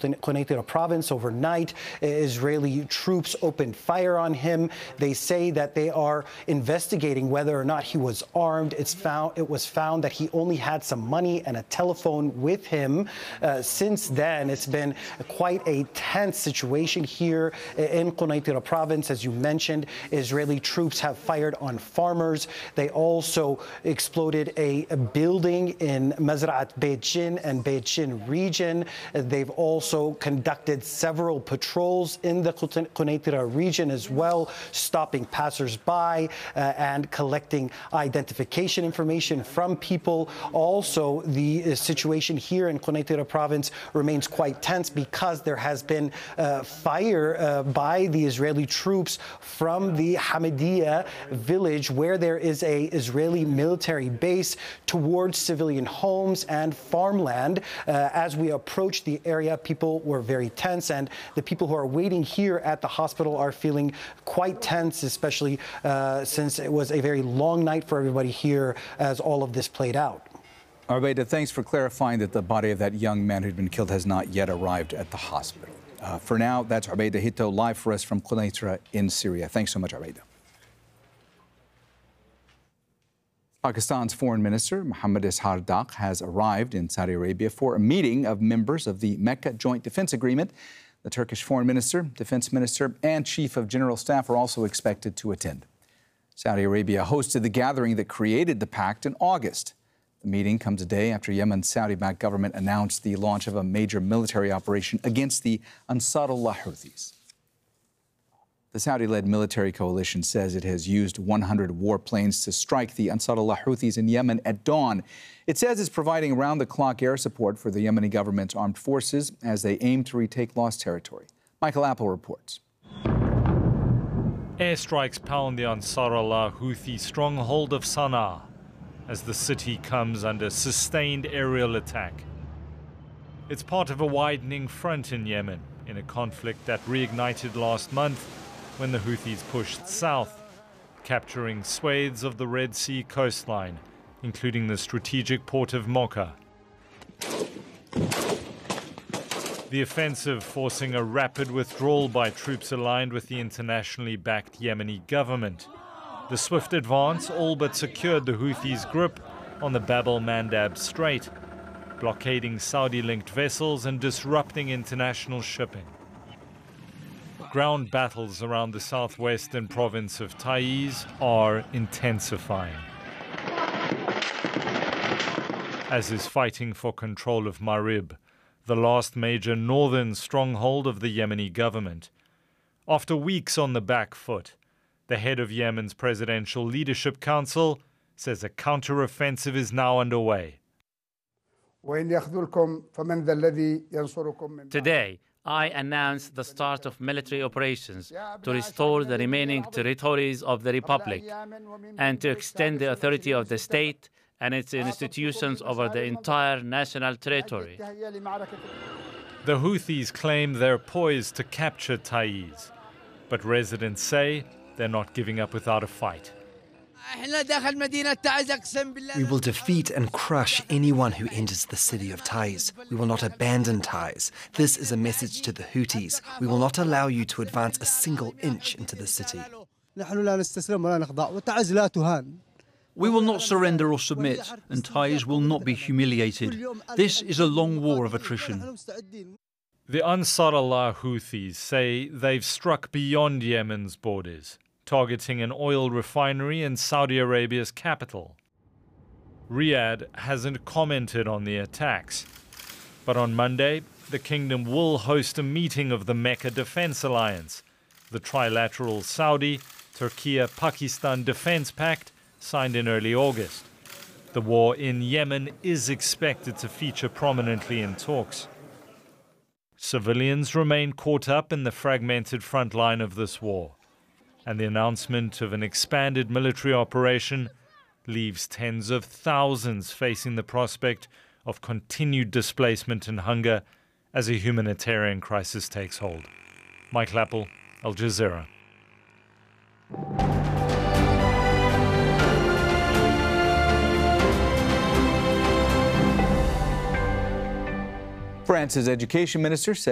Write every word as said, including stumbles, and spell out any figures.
Quneitra province overnight. Israeli troops opened fire on him. They say that they are investigating whether or not he was armed. It's found, it was found that he only had some money and a telephone with him. Uh, since then, it's been quite a tense situation here in Quneitra province. As you mentioned, Israeli troops have fired on farmers. They also exploded a, a building in Mazra'at Beit Jin and Beit Jin region. They've also conducted several patrols in the Quneitra region as well, stopping passersby uh, and collecting identification information from people. Also, the uh, situation here in Quneitra province remains quite tense because there has been uh, fire uh, by the Israeli troops from the Hamidiyah village, where there is a Israeli military base, towards civilian homes and farmland. Uh, as we approach the area, people were very tense, and the people who are waiting here at the hospital are feeling quite tense, especially uh, since it was a very long night for everybody here as all of this played out. Arbeida, thanks for clarifying that the body of that young man who'd been killed has not yet arrived at the hospital. Uh, for now, that's Arbeida Hito live for us from Quneitra in Syria. Thanks so much, Arbeida. Pakistan's Foreign Minister Mohammad Ishar Daq has arrived in Saudi Arabia for a meeting of members of the Mecca Joint Defense Agreement. The Turkish Foreign Minister, Defense Minister, and Chief of General Staff are also expected to attend. Saudi Arabia hosted the gathering that created the pact in August. The meeting comes a day after Yemen's Saudi-backed government announced the launch of a major military operation against the Ansarullah Houthis. The Saudi-led military coalition says it has used one hundred warplanes to strike the Ansarullah Houthis in Yemen at dawn. It says it's providing round-the-clock air support for the Yemeni government's armed forces as they aim to retake lost territory. Michael Apple reports. Airstrikes pound the Ansarullah Houthi stronghold of Sana'a as the city comes under sustained aerial attack. It's part of a widening front in Yemen, in a conflict that reignited last month when the Houthis pushed south, capturing swathes of the Red Sea coastline, including the strategic port of Mocha. The offensive forcing a rapid withdrawal by troops aligned with the internationally backed Yemeni government. The swift advance all but secured the Houthis' grip on the Bab el-Mandab Strait, blockading Saudi-linked vessels and disrupting international shipping. Ground battles around the southwestern province of Taiz are intensifying, as is fighting for control of Marib, the last major northern stronghold of the Yemeni government. After weeks on the back foot, the head of Yemen's Presidential Leadership Council says a counter-offensive is now underway. Today, I announce the start of military operations to restore the remaining territories of the Republic and to extend the authority of the state and its institutions over the entire national territory. The Houthis claim they're poised to capture Taiz, but residents say they're not giving up without a fight. We will defeat and crush anyone who enters the city of Taiz. We will not abandon Taiz. This is a message to the Houthis. We will not allow you to advance a single inch into the city. We will not surrender or submit, and Taiz will not be humiliated. This is a long war of attrition. The Ansarullah Houthis say they've struck beyond Yemen's borders, targeting an oil refinery in Saudi Arabia's capital. Riyadh hasn't commented on the attacks, but on Monday, the kingdom will host a meeting of the Mecca Defense Alliance, the trilateral Saudi, Turkey, Pakistan Defense Pact signed in early August. The war in Yemen is expected to feature prominently in talks. Civilians remain caught up in the fragmented front line of this war, and the announcement of an expanded military operation leaves tens of thousands facing the prospect of continued displacement and hunger as a humanitarian crisis takes hold. Mike Appel, Al Jazeera. France's education minister said